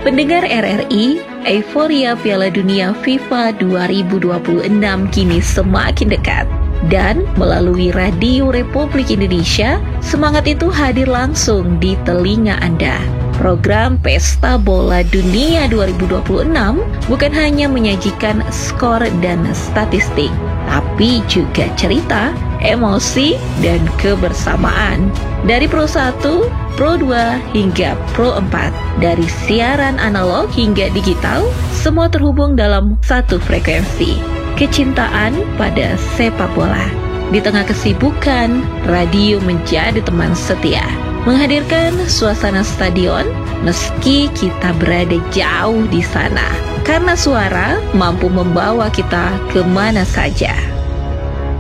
Pendengar RRI, euforia Piala Dunia FIFA 2026 kini semakin dekat. Dan melalui Radio Republik Indonesia, semangat itu hadir langsung di telinga Anda. Program Pesta Bola Dunia 2026 bukan hanya menyajikan skor dan statistik, tapi juga cerita, emosi, dan kebersamaan. Dari Pro 1, Pro 2, hingga Pro 4. Dari siaran analog hingga digital, semua terhubung dalam satu frekuensi. Kecintaan pada sepak bola. Di tengah kesibukan, radio menjadi teman setia, menghadirkan suasana stadion meski kita berada jauh di sana. Karena suara mampu membawa kita kemana saja.